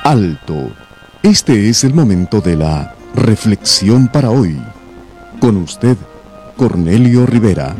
Alto. Este es el momento de la reflexión para hoy. Con usted, Cornelio Rivera.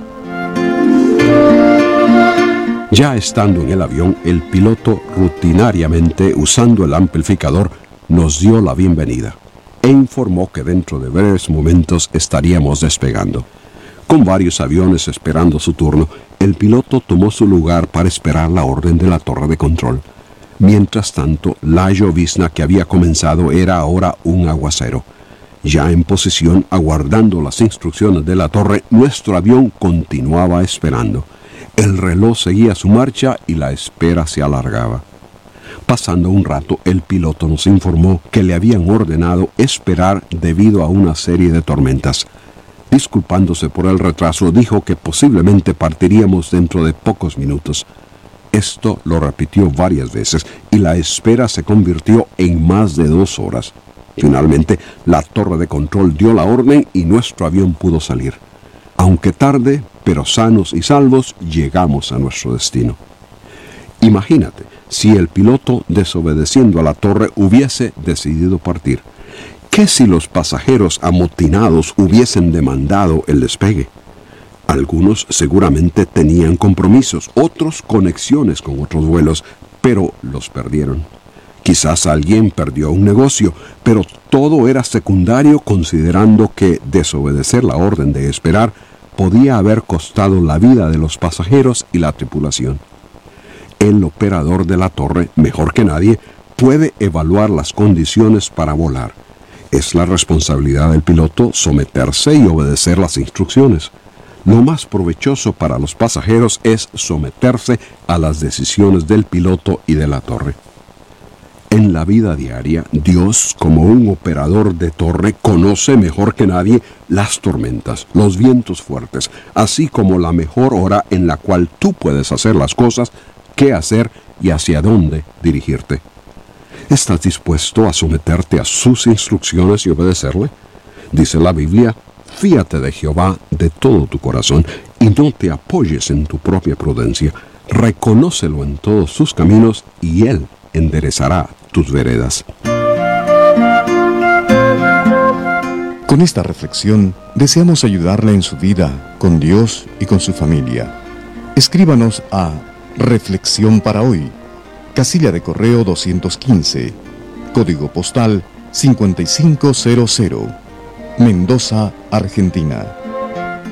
Ya estando en el avión, el piloto rutinariamente, usando el amplificador, nos dio la bienvenida e informó que dentro de breves momentos estaríamos despegando. Con varios aviones esperando su turno, el piloto tomó su lugar para esperar la orden de la torre de control. Mientras tanto, la llovizna que había comenzado era ahora un aguacero. Ya en posición, aguardando las instrucciones de la torre, nuestro avión continuaba esperando. El reloj seguía su marcha y la espera se alargaba. Pasando un rato, el piloto nos informó que le habían ordenado esperar debido a una serie de tormentas. Disculpándose por el retraso, dijo que posiblemente partiríamos dentro de pocos minutos. Esto lo repitió varias veces y la espera se convirtió en más de 2 horas. Finalmente, la torre de control dio la orden y nuestro avión pudo salir. Aunque tarde, pero sanos y salvos, llegamos a nuestro destino. Imagínate si el piloto, desobedeciendo a la torre, hubiese decidido partir. ¿Qué si los pasajeros amotinados hubiesen demandado el despegue? Algunos seguramente tenían compromisos, otros conexiones con otros vuelos, pero los perdieron. Quizás alguien perdió un negocio, pero todo era secundario considerando que desobedecer la orden de esperar podía haber costado la vida de los pasajeros y la tripulación. El operador de la torre, mejor que nadie, puede evaluar las condiciones para volar. Es la responsabilidad del piloto someterse y obedecer las instrucciones. Lo más provechoso para los pasajeros es someterse a las decisiones del piloto y de la torre. En la vida diaria, Dios, como un operador de torre, conoce mejor que nadie las tormentas, los vientos fuertes, así como la mejor hora en la cual tú puedes hacer las cosas, qué hacer y hacia dónde dirigirte. ¿Estás dispuesto a someterte a sus instrucciones y obedecerle? Dice la Biblia: fíate de Jehová de todo tu corazón y no te apoyes en tu propia prudencia. Reconócelo en todos sus caminos y Él enderezará tus veredas. Con esta reflexión, deseamos ayudarle en su vida, con Dios y con su familia. Escríbanos a Reflexión para Hoy, casilla de correo 215, código postal 5500, Mendoza, Argentina.